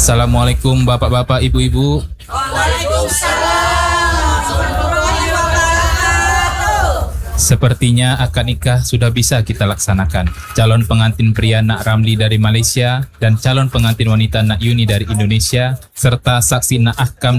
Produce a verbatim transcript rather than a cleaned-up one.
Assalamualaikum bapak-bapak, ibu-ibu. Waalaikumsalam warahmatullahi wabarakatuh. Sepertinya akad nikah sudah bisa kita laksanakan. Calon pengantin pria Nak Ramli dari Malaysia dan calon pengantin wanita Nak Yuni dari Indonesia serta saksi Nak Ahkam